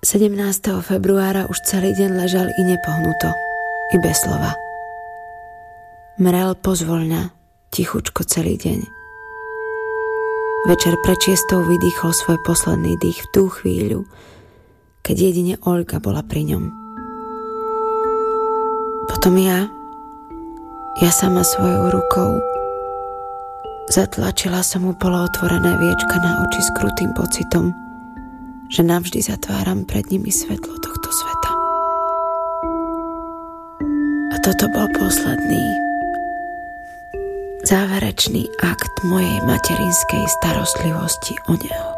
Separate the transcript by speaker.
Speaker 1: 17. februára už celý deň ležal i nepohnuto, i bez slova. Mrel pozvoľna, tichučko celý deň. Večer pred 6 vydýchol svoj posledný dých v tú chvíľu, keď jedine Oľka bola pri ňom. Potom ja sama svojou rukou zatlačila som mu polootvorené viečka na oči s krutým pocitom, že navždy zatváram pred nimi svetlo tohto sveta. A toto bol posledný, záverečný akt mojej materinskej starostlivosti o neho.